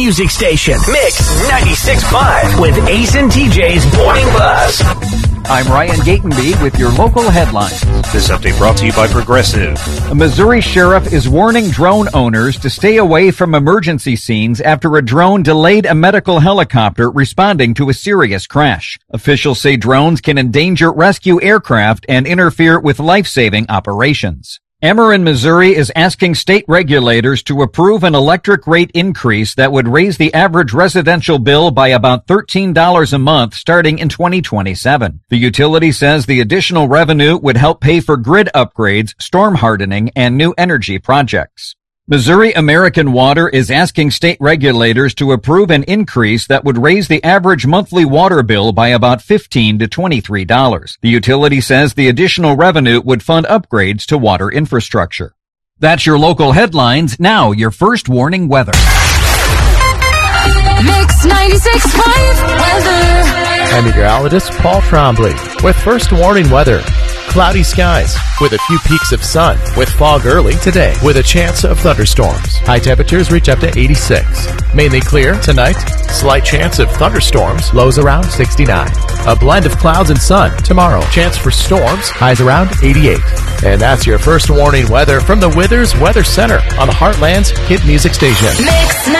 music station. Mix 96.5 with Ace and TJ's Morning Buzz. I'm Ryan Gatenby with your local headlines. This update brought to you by Progressive. A Missouri sheriff is warning drone owners to stay away from emergency scenes after a drone delayed a medical helicopter responding to a serious crash. Officials say drones can endanger rescue aircraft and interfere with life-saving operations. Ameren, Missouri is asking state regulators to approve an electric rate increase that would raise the average residential bill by about $13 a month starting in 2027. The utility says the additional revenue would help pay for grid upgrades, storm hardening, and new energy projects. Missouri American Water is asking state regulators to approve an increase that would raise the average monthly water bill by about $15 to $23. The utility says the additional revenue would fund upgrades to water infrastructure. That's your local headlines. Now, your first warning weather. Mix 96.5 weather. I'm meteorologist Paul Trombley with first warning weather. Cloudy skies with a few peaks of sun with fog early today with a chance of thunderstorms. High temperatures reach up to 86. Mainly clear tonight. Slight chance of thunderstorms. Lows around 69. A blend of clouds and sun tomorrow. Chance for storms. Highs around 88. And that's your first warning weather from the Withers Weather Center on the Heartland's hit music station. Mix